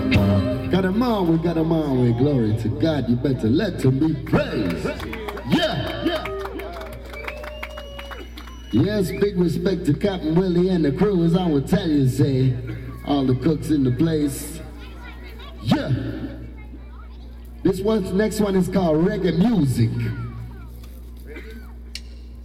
Got him on, we got him on, we glory to God. You better let him be praised. Yeah, yeah. Yes, big respect to Captain Willie and the crew, as I would tell you, say, all the cooks in the place. Yeah. Next one is called Reggae Music.